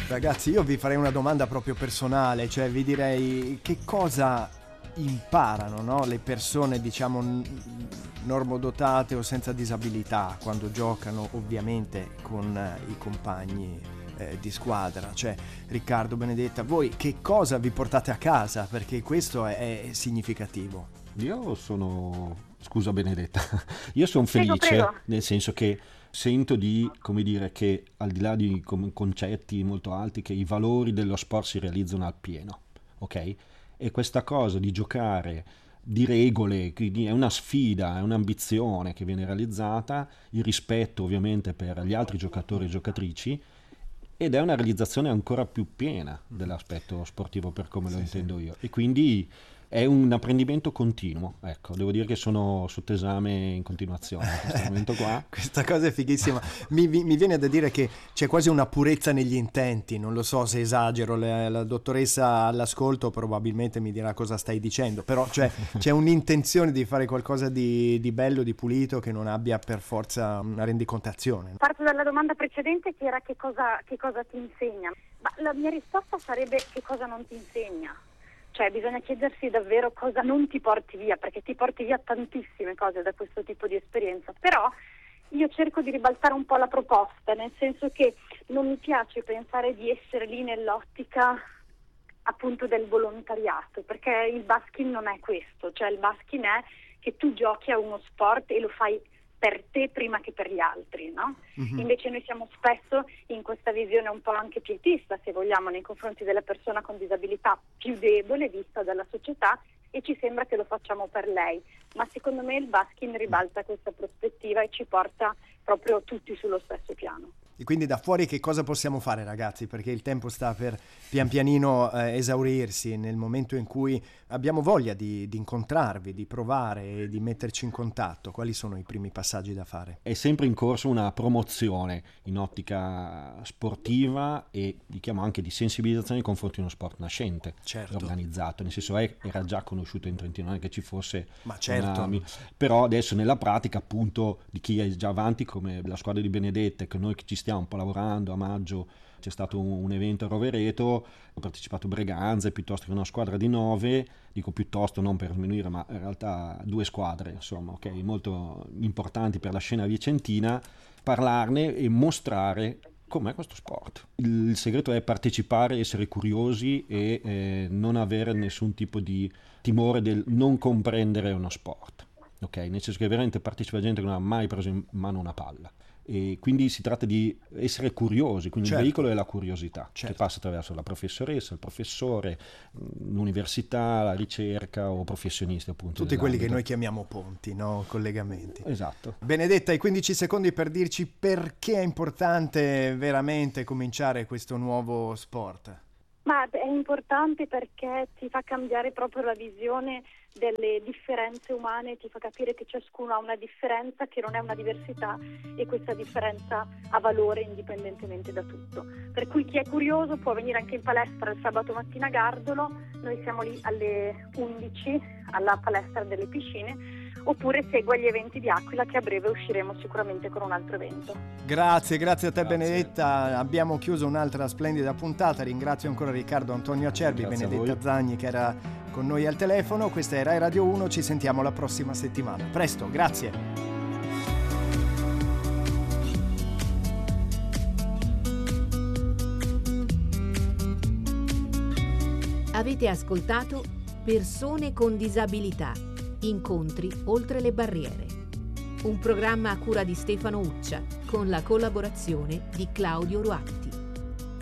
Ragazzi, io vi farei una domanda proprio personale, cioè vi direi che cosa imparano, no? Le persone, diciamo, normodotate o senza disabilità quando giocano ovviamente con i compagni di squadra. Cioè, Riccardo, Benedetta, voi che cosa vi portate a casa? Perché questo è significativo. Io sono, scusa Benedetta, io sono felice, prego. nel senso che sento di, come dire, che al di là di concetti molto alti, che i valori dello sport si realizzano al pieno, ok? E questa cosa di giocare di regole, quindi è una sfida, è un'ambizione che viene realizzata, il rispetto ovviamente per gli altri giocatori e giocatrici, ed è una realizzazione ancora più piena dell'aspetto sportivo per come lo intendo io, e quindi è un apprendimento continuo. Ecco, devo dire che sono sotto esame in continuazione in questo momento qua. Questa cosa è fighissima. Mi viene da dire che c'è quasi una purezza negli intenti, non lo so se esagero, la dottoressa all'ascolto probabilmente mi dirà cosa stai dicendo, però cioè, c'è un'intenzione di fare qualcosa di bello, di pulito, che non abbia per forza una rendicontazione. Parto dalla domanda precedente, che era che cosa ti insegna. Ma la mia risposta sarebbe che cosa non ti insegna. Cioè bisogna chiedersi davvero cosa non ti porti via, perché ti porti via tantissime cose da questo tipo di esperienza. Però io cerco di ribaltare un po' la proposta, nel senso che non mi piace pensare di essere lì nell'ottica appunto del volontariato, perché il basking non è questo. Cioè il basking è che tu giochi a uno sport e lo fai per te prima che per gli altri, no? Mm-hmm. Invece noi siamo spesso in questa visione un po' anche pietista, se vogliamo, nei confronti della persona con disabilità più debole vista dalla società, e ci sembra che lo facciamo per lei. Ma secondo me il basking ribalta questa prospettiva e ci porta proprio tutti sullo stesso piano. E quindi da fuori che cosa possiamo fare, ragazzi? Perché il tempo sta per pian pianino esaurirsi, nel momento in cui abbiamo voglia di incontrarvi, di provare e di metterci in contatto. Quali sono i primi passaggi da fare? È sempre in corso una promozione in ottica sportiva e diciamo anche di sensibilizzazione nei confronti di uno sport nascente, certo, organizzato, nel senso era già conosciuto in Trentino, non è che ci fosse, ma certo, però adesso nella pratica appunto di chi è già avanti, come la squadra di Benedetta, che noi ci stiamo un po' lavorando. A maggio c'è stato un evento a Rovereto, ho partecipato Breganze piuttosto che una squadra di 9, dico piuttosto non per sminuire, ma in realtà 2 squadre insomma, ok, molto importanti per la scena vicentina, parlarne e mostrare com'è questo sport. Il segreto è partecipare, essere curiosi e non avere nessun tipo di timore del non comprendere uno sport, ok, nel senso che veramente partecipa gente che non ha mai preso in mano una palla. E quindi si tratta di essere curiosi, quindi certo, il veicolo è la curiosità, certo, che passa attraverso la professoressa, il professore, l'università, la ricerca o professionisti appunto. Tutti quelli che noi chiamiamo ponti, no? Collegamenti. Esatto. Benedetta, hai 15 secondi per dirci perché è importante veramente cominciare questo nuovo sport. Ma è importante perché ti fa cambiare proprio la visione delle differenze umane, ti fa capire che ciascuno ha una differenza che non è una diversità, e questa differenza ha valore indipendentemente da tutto. Per cui chi è curioso può venire anche in palestra il sabato mattina a Gardolo, noi siamo lì alle 11 alla palestra delle piscine, oppure segua gli eventi di Aquila, che a breve usciremo sicuramente con un altro evento. Grazie a te. Grazie. Benedetta, abbiamo chiuso un'altra splendida puntata. Ringrazio ancora Riccardo Antonio Acerbi, grazie, Benedetta Zagni che era con noi al telefono. Questa è Rai Radio 1, ci sentiamo la prossima settimana. Presto, grazie. Avete ascoltato Persone con disabilità. Incontri oltre le barriere. Un programma a cura di Stefano Uccia con la collaborazione di Claudio Ruatti.